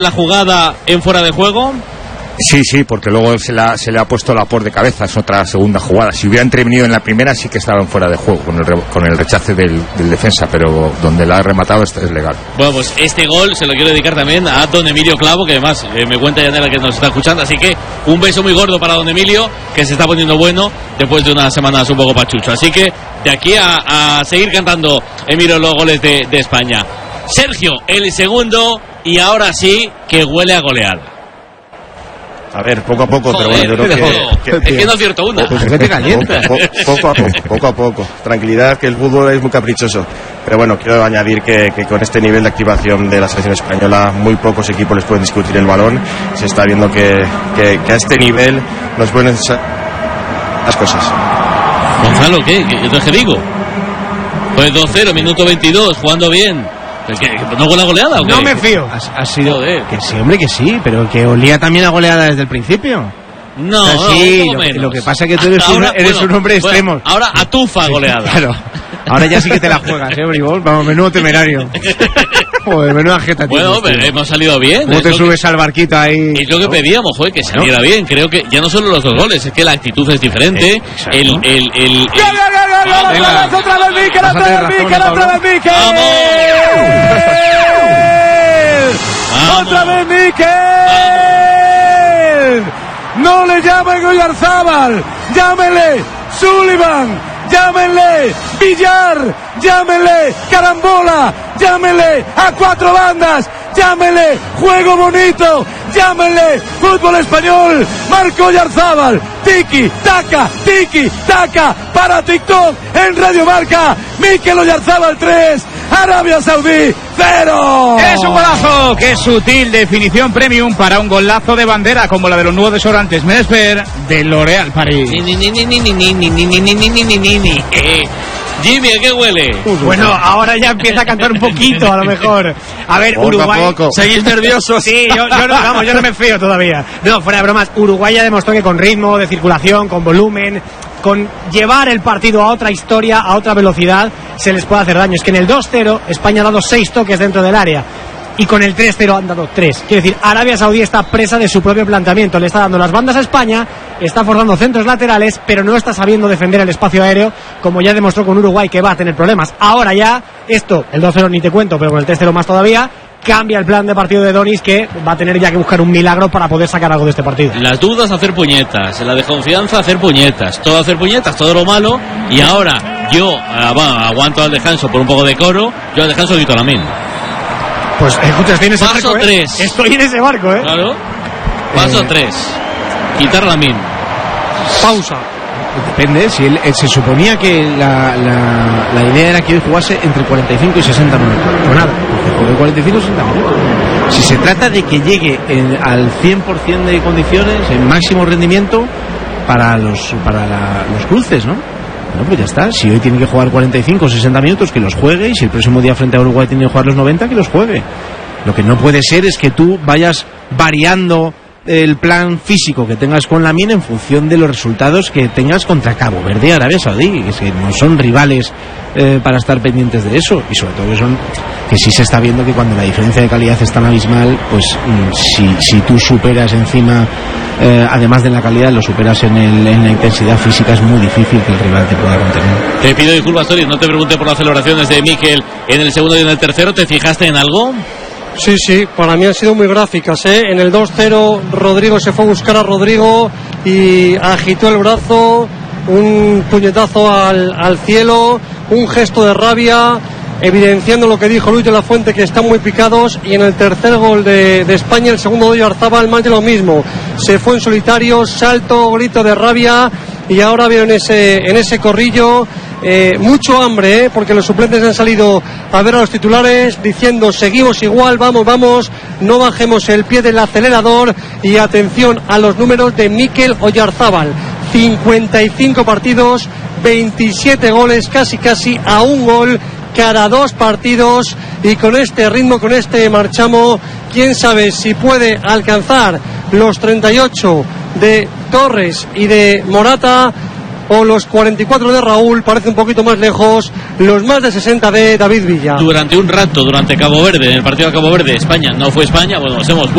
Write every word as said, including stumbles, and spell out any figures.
la jugada en fuera de juego. Sí, sí, porque luego se, la, se le ha puesto la por de cabeza, es otra segunda jugada. Si hubiera intervenido en la primera sí que estaba en fuera de juego con el, re, con el rechace del, del defensa, pero donde la ha rematado es, es legal. Bueno, pues este gol se lo quiero dedicar también a don Emilio Clavo, que además eh, me cuenta Yanela que nos está escuchando, así que un beso muy gordo para don Emilio, que se está poniendo bueno después de unas semanas un poco pachucho. Así que de aquí a, a seguir cantando, Emilio, los goles de, de España. Sergio, el segundo, y ahora sí que huele a goleada. A ver, poco a poco, Joder, pero bueno, yo creo que, que, es que no acierto una. Pues que te calienta. Poco, poco a poco, poco a poco. Tranquilidad, que el fútbol es muy caprichoso. Pero bueno, quiero añadir que, que con este nivel de activación de la selección española, muy pocos equipos les pueden discutir el balón. Se está viendo que, que, que a este nivel nos pueden necesitar las cosas. Gonzalo, ¿qué? ¿Qué, ¿qué digo? Pues dos cero, minuto veintidós, jugando bien. ¿Que, que no con la goleada o qué? No me fío. Ha, ha sido Joder. Que sí, hombre, que sí, pero que olía también a goleada desde el principio. No, o sea, sí, no, lo, menos. lo que pasa es que tú eres, ahora, un, eres bueno, un hombre bueno, extremo. Ahora atufa goleada. Claro. Ahora ya sí que te la juegas, ¿eh, Bribol? Vamos, menudo temerario. Joder, menuda jeta. Bueno, pero hemos salido bien. ¿Cómo te subes que, al barquito ahí? Es lo que pedíamos, joder, que saliera ¿no? bien. Creo que ya no solo los dos goles, es que la actitud es diferente. Eh, el, el, el, el, el... ¡Gol, gol, gol, gol! ¡Otra vez, otra vez, Mikel! ¡Otra vez, Mikel! ¡Otra vez, Mikel! ¡Vamos! ¡Otra vez, Mikel! ¡No le llamen Oyarzábal! ¡Llámenle Sullivan! ¡Llámenle Villar! ¡Llámenle Carambola! ¡Llámenle a cuatro bandas! ¡Llámenle juego bonito! ¡Llámenle fútbol español! ¡Marco Oyarzábal! ¡Tiki, taca, tiki, taca! ¡Para TikTok en Radio Marca! ¡Mikel Oyarzábal tres! ¡Arabia Saudí cero! ¡Es un golazo! ¡Qué sutil! Definición premium para un golazo de bandera como la de los nuevos desodorantes Mesper de L'Oréal Paris. Ni, ni, ni, ni, ni, ni, ni, ni, ni, ni, ni, ni, ni, ni. Eh, Jimmy, ¿a qué huele? Bueno, ahora ya empieza a cantar un poquito, a lo mejor. A ver, poco Uruguay... A poco. ¿Seguís nerviosos? Sí, yo, yo, no, vamos, yo no me fío todavía. No, fuera de bromas, Uruguay ya demostró que con ritmo, de circulación, con volumen, con llevar el partido a otra historia, a otra velocidad, se les puede hacer daño. Es que en el dos cero España ha dado seis toques dentro del área. Y con el tres cero han dado tres. Quiero decir, Arabia Saudí está presa de su propio planteamiento. Le está dando las bandas a España, está forzando centros laterales, pero no está sabiendo defender el espacio aéreo, como ya demostró con Uruguay, que va a tener problemas. Ahora ya, esto, el dos cero ni te cuento, pero con el tres cero más todavía, cambia el plan de partido de Donis, que va a tener ya que buscar un milagro para poder sacar algo de este partido. Las dudas, hacer puñetas. La desconfianza, hacer puñetas. Todo hacer puñetas, todo lo malo. Y ahora, yo ah, va, aguanto al descanso por un poco de coro. Yo al descanso quito la min. Pues escucha, estoy en ese Paso barco, tres. ¿eh? Estoy en ese barco, ¿eh? Claro. Paso eh... tres. Quitar la min. Pausa. Depende, si él, él se suponía que la, la, la idea era que hoy jugase entre cuarenta y cinco y sesenta minutos. Pues nada, porque juegue cuarenta y cinco y sesenta minutos. Si se trata de que llegue en, al cien por ciento de condiciones, en máximo rendimiento para los para la, los cruces, ¿no? Bueno, pues ya está. Si hoy tiene que jugar cuarenta y cinco o sesenta minutos, que los juegue. Y si el próximo día frente a Uruguay tiene que jugar los noventa, que los juegue. Lo que no puede ser es que tú vayas variando el plan físico que tengas con la mina en función de los resultados que tengas contra Cabo Verde y Arabia Saudí, que no son rivales eh, para estar pendientes de eso. Y sobre todo que son que sí se está viendo que cuando la diferencia de calidad es tan abismal, pues mm, si, si tú superas encima, eh, además de la calidad, lo superas en, el, en la intensidad física, es muy difícil que el rival te pueda contener. Te pido disculpas, Tori, no te pregunté por las celebraciones de Mikel en el segundo y en el tercero. ¿Te fijaste en algo? Sí, sí, para mí han sido muy gráficas, ¿eh? En el dos cero Rodrigo se fue a buscar a Rodrigo y agitó el brazo, un puñetazo al, al cielo, un gesto de rabia, evidenciando lo que dijo Luis de la Fuente, que están muy picados. Y en el tercer gol de, de España, el segundo de Oyarzábal, más de lo mismo, se fue en solitario, salto, grito de rabia, y ahora vieron ese, en ese corrillo. Eh, mucho hambre, ¿eh? Porque los suplentes han salido a ver a los titulares diciendo seguimos igual, vamos, vamos, no bajemos el pie del acelerador. Y atención a los números de Mikel Oyarzábal: cincuenta y cinco partidos, veintisiete goles, casi casi a un gol cada dos partidos. Y con este ritmo, con este marchamo, quién sabe si puede alcanzar los treinta y ocho de Torres y de Morata, o los cuarenta y cuatro de Raúl. Parece un poquito más lejos los más de sesenta de David Villa. Durante un rato, durante Cabo Verde, en el partido de Cabo Verde, España no fue España. Bueno, nos hemos